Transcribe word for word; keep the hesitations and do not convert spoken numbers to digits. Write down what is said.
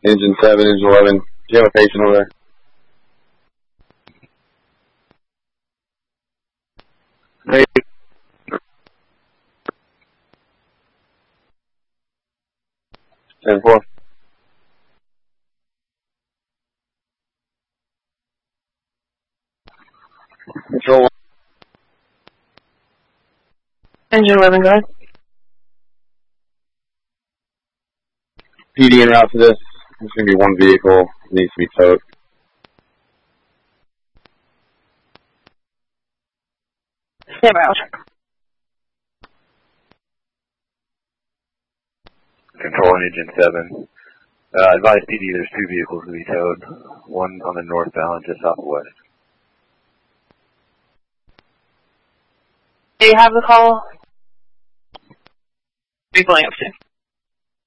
Engine seven, engine eleven. Do you have a patient over there? Hey. ten four. Control one. Engine eleven, go ahead. P D en route to this. There's going to be one vehicle that needs to be towed. Stand by. Control and engine seven. Uh, advise P D there's two vehicles to be towed. One on the northbound, just southwest. Do you have the call? What are you pulling up to?